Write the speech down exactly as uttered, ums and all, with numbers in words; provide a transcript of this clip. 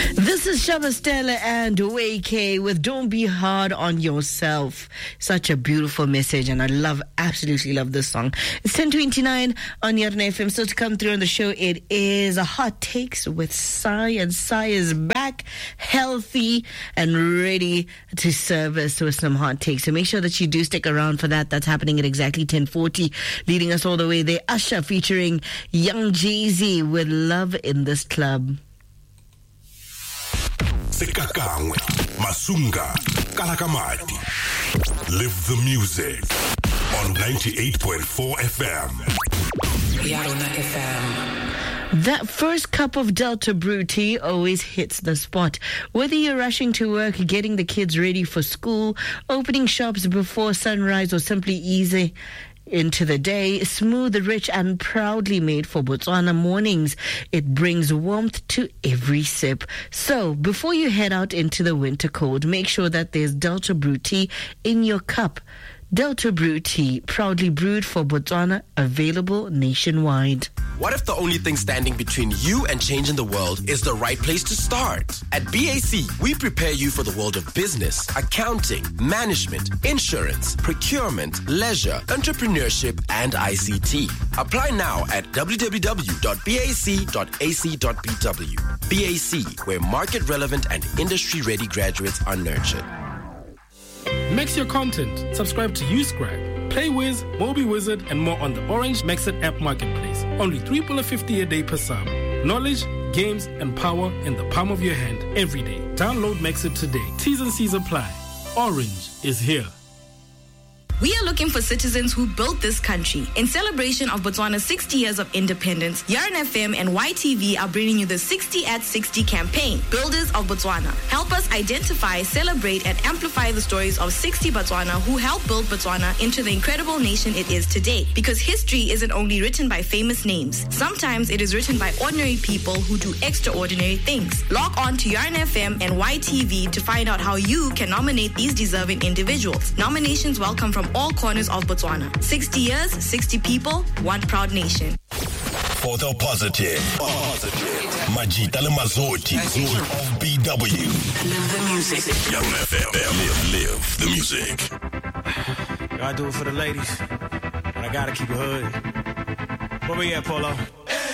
This is Shaba Stella and Way K with Don't Be Hard on Yourself. Such a beautiful message, and I love, absolutely love this song. It's ten twenty-nine on Yarna F M. So to come through on the show, it is a Hot Takes with Sai, and Sai is back, healthy, and ready to serve us with some hot takes. So make sure that you do stick around for that. That's happening at exactly ten forty, leading us all the way there. Usher featuring Young Jay-Z with Love in This Club. Sekakangwe, Masunga, Kalakamati. Live the music on ninety-eight point four F M. Yarna F M. That first cup of Delta Brew tea always hits the spot. Whether you're rushing to work, getting the kids ready for school, opening shops before sunrise, or simply easy into the day, smooth, rich, and proudly made for Botswana mornings. It brings warmth to every sip. So, before you head out into the winter cold, make sure that there's Delta Brew tea in your cup. Delta Brew tea, proudly brewed for Botswana, available nationwide. What if the only thing standing between you and changing the world is the right place to start? At B A C, we prepare you for the world of business, accounting, management, insurance, procurement, leisure, entrepreneurship, and I C T. Apply now at w w w dot b a c dot a c dot b w. B A C, where market-relevant and industry-ready graduates are nurtured. Mix your content. Subscribe to UScribe, PlayWiz, MobiWizard, and more on the Orange Mexit app marketplace. Only three dollars fifty a day per sub. Knowledge, games, and power in the palm of your hand every day. Download Mexit today. T's and C's apply. Orange is here. We are looking for citizens who built this country. In celebration of Botswana's sixty years of independence, Yarna F M and Y T V are bringing you the sixty at sixty campaign, Builders of Botswana. Help us identify, celebrate, and amplify the stories of sixty Botswana who helped build Botswana into the incredible nation it is today. Because history isn't only written by famous names. Sometimes it is written by ordinary people who do extraordinary things. Log on to Yarna F M and Y T V to find out how you can nominate these deserving individuals. Nominations welcome from all corners of Botswana. sixty years, sixty people, one proud nation. For the positive, positive. Majita le Mazoti of B W. Live the music. Young F M. Live, live the music. I do it for the ladies, but I gotta keep it hood. Where we at, Polo?